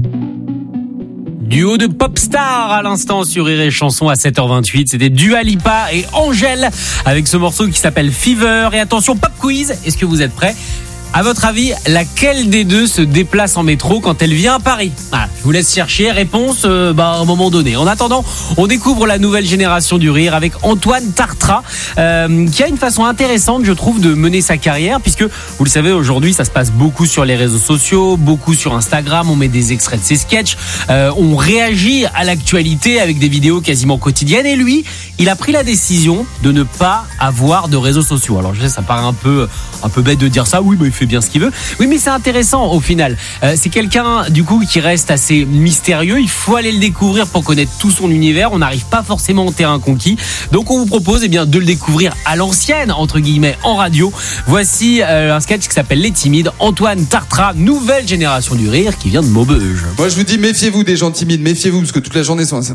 Duo de pop stars à l'instant sur Rire et Chanson à 7h28. C'était Dua Lipa et Angèle avec ce morceau qui s'appelle Fever. Et attention, pop quiz. Est-ce que vous êtes prêts ? À votre avis, laquelle des deux se déplace en métro quand elle vient à Paris ? Voilà, je vous laisse chercher. Réponse à un moment donné. En attendant, on découvre la nouvelle génération du rire avec Antoine Tartra, qui a une façon intéressante, je trouve, de mener sa carrière, puisque, vous le savez, aujourd'hui, ça se passe beaucoup sur les réseaux sociaux, beaucoup sur Instagram. On met des extraits de ses sketchs. On réagit à l'actualité avec des vidéos quasiment quotidiennes. Et lui, il a pris la décision de ne pas avoir de réseaux sociaux. Alors, je sais, ça paraît un peu bête de dire ça. Oui, il fait bien ce qu'il veut. Oui, mais c'est intéressant au final. C'est quelqu'un du coup qui reste assez mystérieux. Il faut aller le découvrir pour connaître tout son univers. On n'arrive pas forcément au terrain conquis. Donc on vous propose de le découvrir à l'ancienne, entre guillemets, en radio. Voici un sketch qui s'appelle Les Timides. Antoine Tartra, nouvelle génération du rire qui vient de Maubeuge. Moi je vous dis, méfiez-vous des gens timides, méfiez-vous parce que toute la journée sont...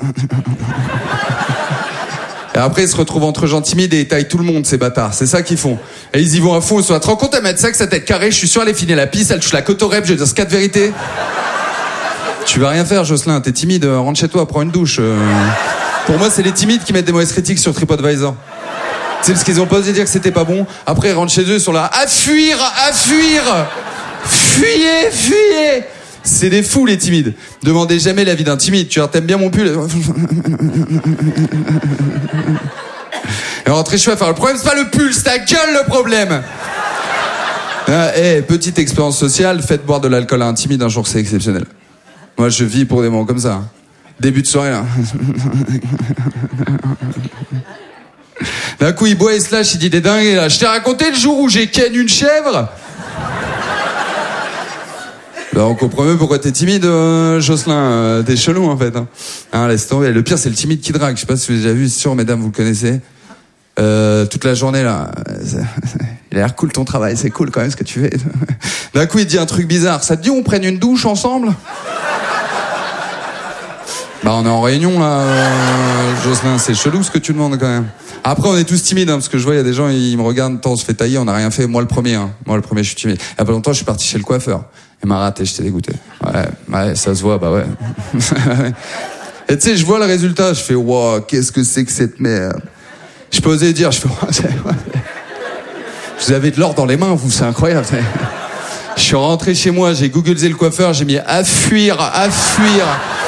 Et après, ils se retrouvent entre gens timides et ils taillent tout le monde, ces bâtards. C'est ça qu'ils font. Et ils y vont à fond. Ils se rend compte, elle met ça que sa tête carrée. Je suis sûr, elle est finie la pisse, elle touche la côte au rep. Je vais dire ce cas de vérité. Tu vas rien faire, Jocelyn. T'es timide. Rentre chez toi, prends une douche. Pour moi, c'est les timides qui mettent des mauvaises critiques sur TripAdvisor. C'est parce qu'ils ont pas osé dire que c'était pas bon. Après, ils rentrent chez eux, ils sont là. À fuir, à fuir. Fuyez, fuyez. C'est des fous, les timides. Demandez jamais l'avis d'un timide. Tu vois, t'aimes bien mon pull? Et rentrez chez toi. Le problème, c'est pas le pull, c'est ta gueule, le problème. Petite expérience sociale, faites boire de l'alcool à un timide un jour, c'est exceptionnel. Moi, je vis pour des moments comme ça. Début de soirée, là. D'un coup, il boit et se lâche, il dit des dingues, là. Je t'ai raconté le jour où j'ai ken une chèvre? Bah, on comprend mieux pourquoi t'es timide, Jocelyn. T'es chelou, en fait. Laisse tomber. Le pire, c'est le timide qui drague. Je sais pas si vous avez déjà vu, c'est sûr, mesdames, vous le connaissez. Toute la journée, là. Il a l'air cool, ton travail. C'est cool, quand même, ce que tu fais. D'un coup, il dit un truc bizarre. Ça te dit, on prenne une douche ensemble? Bah, on est en réunion, là, Jocelyn. C'est chelou, ce que tu demandes, quand même. Après, on est tous timides, parce que je vois, il y a des gens, ils me regardent, on se fait tailler, on n'a rien fait. Moi, le premier, je suis timide. Il y a pas longtemps, je suis parti chez le coiffeur. Il m'a raté, j'étais dégoûté. Ouais, ça se voit, bah ouais. Et tu sais, je vois le résultat, je fais, wow, qu'est-ce que c'est que cette merde? Je peux oser dire, vous avez de l'or dans les mains, vous, c'est incroyable. Je suis rentré chez moi, j'ai googlisé le coiffeur, j'ai mis à fuir.